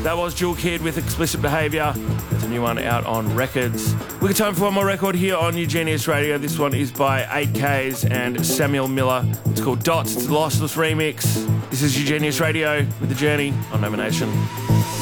That was Jewel Kid with Explicit Behaviour. There's a new one out on Records. We got time for one more record here on Eugenius Radio. This one is by 8Ks and Samuel Miller. It's called Dots. It's the Lossless remix. This is Eugenius Radio with The Journey on Nova Nation.